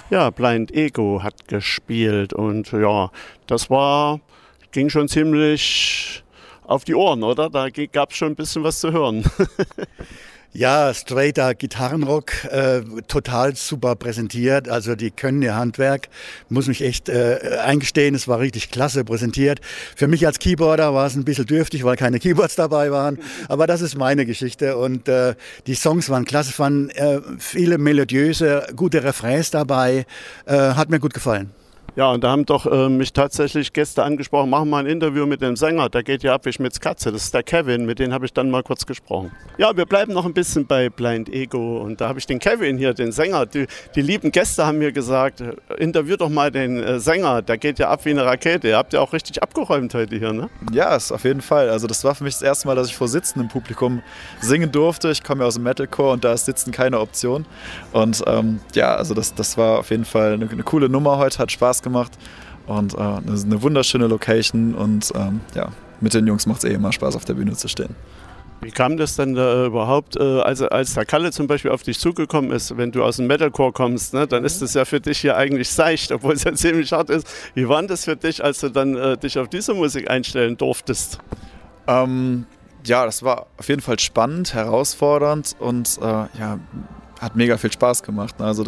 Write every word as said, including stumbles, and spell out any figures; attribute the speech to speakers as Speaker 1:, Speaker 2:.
Speaker 1: Ja, Blind Ego hat gespielt und ja, das war, ging schon ziemlich auf die Ohren, oder? Da gab es schon ein bisschen was zu hören.
Speaker 2: Ja, straighter Gitarrenrock, äh, total super präsentiert. Also die können ihr Handwerk, muss mich echt äh, eingestehen, es war richtig klasse präsentiert. Für mich als Keyboarder war es ein bisschen dürftig, weil keine Keyboards dabei waren. Aber das ist meine Geschichte und äh, die Songs waren klasse, es waren äh, viele melodiöse, gute Refrains dabei. Äh, hat mir gut gefallen.
Speaker 1: Ja, und da haben doch äh, mich tatsächlich Gäste angesprochen, machen mal ein Interview mit dem Sänger, der geht ja ab wie Schmitz Katze, das ist der Kevin, mit dem habe ich dann mal kurz gesprochen. Ja, wir bleiben noch ein bisschen bei Blind Ego und da habe ich den Kevin hier, den Sänger, die, die lieben Gäste haben mir gesagt, interview doch mal den äh, Sänger, der geht ja ab wie eine Rakete, ihr habt ja auch richtig abgeräumt heute hier, ne?
Speaker 3: Ja, ist auf jeden Fall, also das war für mich das erste Mal, dass ich vor sitzendem Publikum singen durfte, ich komme ja aus dem Metalcore und da ist Sitzen keine Option und ähm, ja, also das, das war auf jeden Fall eine, eine coole Nummer heute, hat Spaß gemacht. gemacht und äh, eine wunderschöne Location und ähm, ja, mit den Jungs macht es eh immer Spaß, auf der Bühne zu stehen.
Speaker 1: Wie kam das denn da überhaupt, äh, also als der Kalle zum Beispiel auf dich zugekommen ist, wenn du aus dem Metalcore kommst, ne, dann ist das ja für dich hier eigentlich seicht, obwohl es ja ziemlich hart ist. Wie war denn das für dich, als du dann äh, dich auf diese Musik einstellen durftest?
Speaker 3: Ähm, ja, das war auf jeden Fall spannend, herausfordernd und äh, ja, hat mega viel Spaß gemacht. Ne? Also